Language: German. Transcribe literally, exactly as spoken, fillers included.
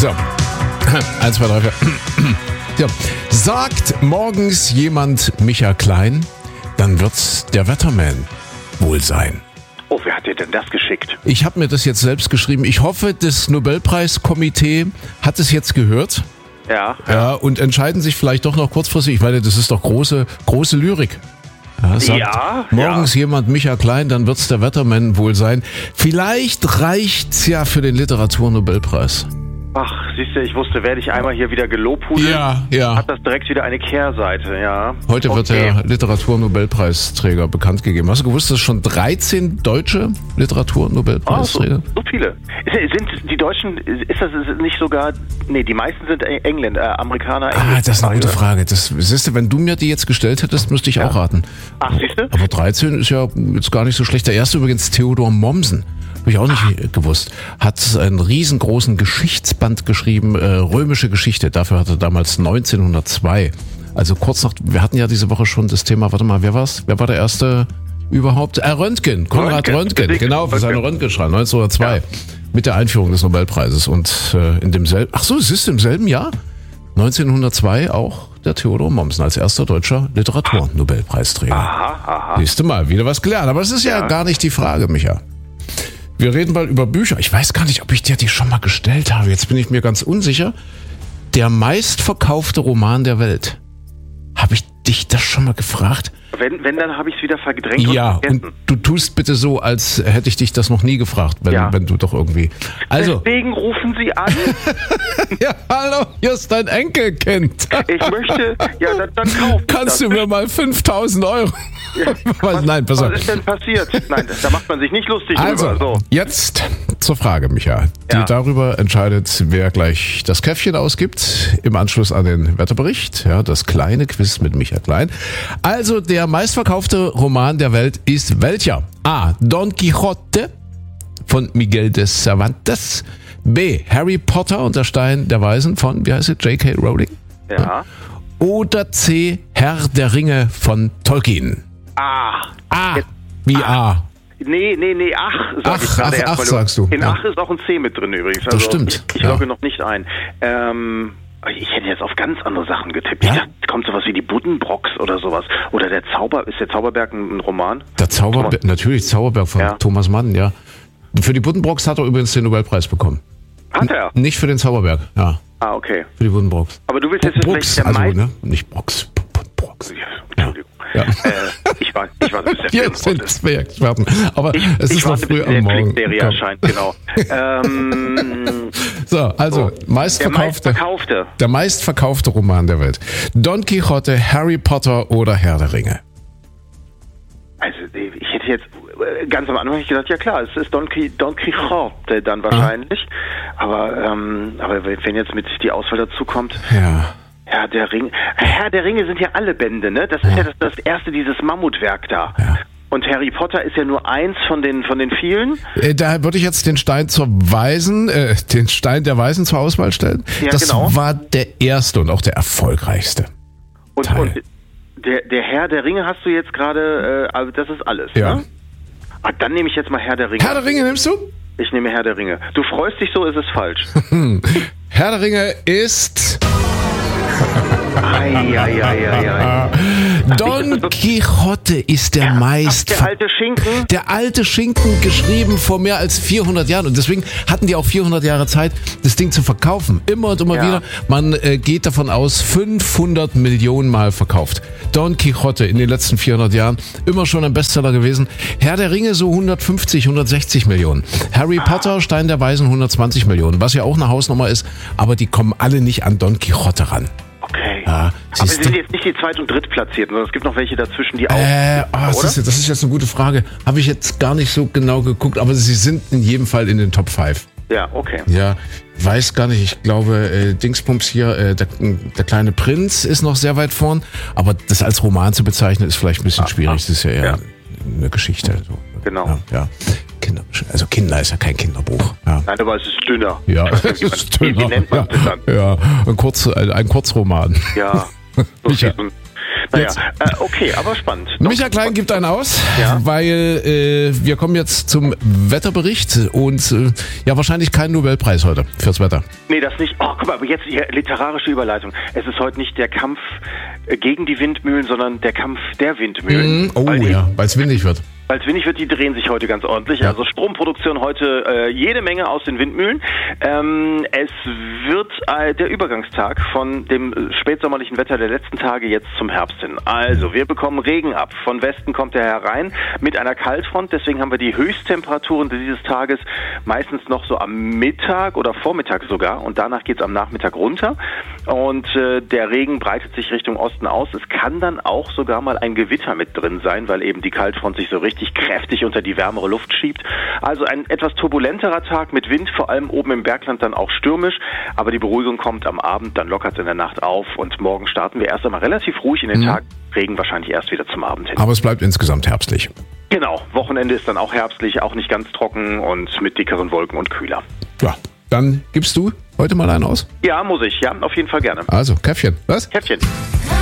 So. Eins, zwei, drei, vier. Ja. Sagt morgens jemand Micha Klein, dann wird's der Wetterman wohl sein. Oh, wer hat dir denn das geschickt? Ich habe mir das jetzt selbst geschrieben. Ich hoffe, das Nobelpreiskomitee hat es jetzt gehört. Ja. Ja, und entscheiden sich vielleicht doch noch kurzfristig. Ich meine, das ist doch große, große Lyrik. Ja, sagt ja, morgens ja. jemand Micha Klein, dann wird's der Wetterman wohl sein. Vielleicht reicht's ja für den Literaturnobelpreis. Ach, siehst du, ich wusste, werde ich einmal hier wieder gelobhudelt, Ja, ja. hat das direkt wieder eine Kehrseite, ja. Heute okay. wird der Literaturnobelpreisträger bekannt gegeben. Hast du gewusst, dass es schon dreizehn deutsche Literaturnobelpreisträger? Oh, so, so viele. Sind die Deutschen, ist das nicht sogar, nee, die meisten sind Engländer, äh, Amerikaner. Ah, das ist eine gute Frage. Das, siehst du, wenn du mir die jetzt gestellt hättest, müsste ich ja. auch raten. Ach, siehst du? Aber dreizehn ist ja jetzt gar nicht so schlecht. Der erste übrigens, Theodor Mommsen. Habe ich auch nicht ah. gewusst. Hat einen riesengroßen Geschichtsband geschrieben, äh, römische Geschichte. Dafür hatte er damals neunzehnhundertzwei. Also kurz nach, wir hatten ja diese Woche schon das Thema, warte mal, wer war's? Wer war der erste überhaupt? Äh, Röntgen, Konrad Röntgen, Röntgen. genau, für seine Röntgenstrahlen, neunzehnhundertzwei. Ja. Mit der Einführung des Nobelpreises. Und äh, in demselben, ach so, es ist im selben Jahr? neunzehnhundertzwei auch der Theodor Mommsen als erster deutscher Literaturnobelpreisträger. Aha, aha. Siehst du mal, wieder was gelernt. Aber es ist ja, ja gar nicht die Frage, Micha. Wir reden mal über Bücher. Ich weiß gar nicht, ob ich dir die schon mal gestellt habe. Jetzt bin ich mir ganz unsicher. Der meistverkaufte Roman der Welt. Habe ich dich das schon mal gefragt? Wenn, wenn dann habe ich es wieder verdrängt ja, und vergessen. Und du tust bitte so, als hätte ich dich das noch nie gefragt, wenn, ja. wenn du doch irgendwie... Also, deswegen rufen Sie an. Ja, hallo, hier ist dein Enkelkind. Ich möchte, ja, dann, dann kaufen. Kannst du mir mal fünftausend Euro... Ja, was, Nein, pass auf. Was ist denn passiert? Nein, da macht man sich nicht lustig also, drüber. So. Jetzt zur Frage, Micha, die ja. darüber entscheidet, wer gleich das Käffchen ausgibt, im Anschluss an den Wetterbericht, ja, das kleine Quiz mit Micha Klein. Also, der meistverkaufte Roman der Welt ist welcher? A. Don Quixote von Miguel de Cervantes. B. Harry Potter und der Stein der Weisen von, wie heißt es, J K Rowling? Ja. Oder C. Herr der Ringe von Tolkien. A. A. Wie A? A. Nee, nee, nee, ach, sag ach, ich gerade ach, ach, sagst du. In ja. ach ist auch ein C mit drin übrigens. Also das stimmt. Ich, ich logge ja. noch nicht ein. Ähm, ich hätte jetzt auf ganz andere Sachen getippt. Ja? Ich dachte, kommt sowas wie die Buddenbrocks oder sowas. Oder der Zauber, ist der Zauberberg ein, ein Roman? Der Zauberberg, natürlich, Zauberberg von ja. Thomas Mann, ja. Für die Buddenbrocks hat er übrigens den Nobelpreis bekommen. Hat er? N- nicht für den Zauberberg, ja. Ah, okay. Für die Buddenbrocks. Aber du willst jetzt Brooks, der also, Mai- ne? Nicht Brocks, Brocks. Entschuldigung. Ja. Äh, ich war, ich war bis der Wir Film sind zwei Experten, aber ich, es ich ist noch früh am Morgen. Die Serie erscheint, genau. ähm, so, also, so. meistverkaufte, der meistverkaufte. Der meistverkaufte Roman der Welt. Don Quixote, Harry Potter oder Herr der Ringe? Also, ich hätte jetzt ganz am Anfang gedacht, ja klar, es ist Don, Don Quixote dann wahrscheinlich. Ah. Aber, ähm, aber wenn jetzt mit die Auswahl dazu kommt. Ja. Herr der Ringe. Herr der Ringe sind ja alle Bände, ne? Das ist ja, ja das, das erste, dieses Mammutwerk da. Ja. Und Harry Potter ist ja nur eins von den von den vielen. Äh, da würde ich jetzt den Stein zur Weisen, äh, den Stein der Weisen zur Auswahl stellen. Ja, das genau. war der erste und auch der erfolgreichste. Und, Teil. und der, der Herr der Ringe hast du jetzt gerade, äh, also das ist alles, ja. ne? Ah, dann nehme ich jetzt mal Herr der Ringe. Herr der Ringe nimmst du? Ich nehme Herr der Ringe. Du freust dich so, ist es falsch. Herr der Ringe ist... Ei, ei, ei, ei, ei. Don Quixote ist der, der meist... Der alte Schinken? Der alte Schinken, geschrieben vor mehr als vierhundert Jahren. Und deswegen hatten die auch vierhundert Jahre Zeit, das Ding zu verkaufen. Immer und immer ja. wieder. Man äh, geht davon aus, fünfhundert Millionen Mal verkauft. Don Quixote in den letzten vierhundert Jahren. Immer schon ein Bestseller gewesen. Herr der Ringe so hundertfünfzig, hundertsechzig Millionen. Harry ah. Potter, Stein der Weisen hundertzwanzig Millionen. Was ja auch eine Hausnummer ist. Aber die kommen alle nicht an Don Quixote ran. Okay. Ja, aber sie sind jetzt nicht die Zweit- und Drittplatzierten, sondern es gibt noch welche dazwischen, die auch... Äh, oh, das, ist, das ist jetzt eine gute Frage. Habe ich jetzt gar nicht so genau geguckt, aber sie sind in jedem Fall in den Top fünf. Ja, okay. Ja, weiß gar nicht. Ich glaube, äh, Dingsbums hier, äh, der, der kleine Prinz ist noch sehr weit vorn, aber das als Roman zu bezeichnen ist vielleicht ein bisschen ah, schwierig. Ah, das ist ja eher ja. eine Geschichte. So. Genau. Ja, ja. Kinder, also Kinder ist ja kein Kinderbuch. Ja. Nein, aber es ist dünner. Ja, es ist dünner. Wie, wie nennt man das dann? Ja, ein, Kurz, ein, ein Kurzroman. Ja. So ja. ein, Naja, äh, okay, aber spannend. Micha Klein gibt einen aus, ja? weil äh, wir kommen jetzt zum Wetterbericht und äh, ja, wahrscheinlich kein Nobelpreis heute fürs Wetter. Nee, das nicht. Oh, guck mal, aber jetzt hier literarische Überleitung. Es ist heute nicht der Kampf gegen die Windmühlen, sondern der Kampf der Windmühlen. Mm, oh weil ja, weil es windig wird. Weil es windig wird, die drehen sich heute ganz ordentlich. Ja. Also Stromproduktion heute äh, jede Menge aus den Windmühlen. Ähm, es wird äh, der Übergangstag von dem äh, spätsommerlichen Wetter der letzten Tage jetzt zum Herbst hin. Also wir bekommen Regen ab. Von Westen kommt er herein mit einer Kaltfront. Deswegen haben wir die Höchsttemperaturen dieses Tages meistens noch so am Mittag oder Vormittag sogar. Und danach geht es am Nachmittag runter. Und äh, der Regen breitet sich Richtung Osten aus. Es kann dann auch sogar mal ein Gewitter mit drin sein, weil eben die Kaltfront sich so richtig kräftig unter die wärmere Luft schiebt. Also ein etwas turbulenterer Tag mit Wind, vor allem oben im Bergland dann auch stürmisch. Aber die Beruhigung kommt am Abend, dann lockert es in der Nacht auf. Und morgen starten wir erst einmal relativ ruhig in den mhm. Tag. Regen wahrscheinlich erst wieder zum Abend hin. Aber es bleibt insgesamt herbstlich. Genau, Wochenende ist dann auch herbstlich, auch nicht ganz trocken und mit dickeren Wolken und kühler. Ja, dann gibst du heute mal einen aus? Ja, muss ich. Ja, auf jeden Fall gerne. Also, Käffchen. Was? Käffchen.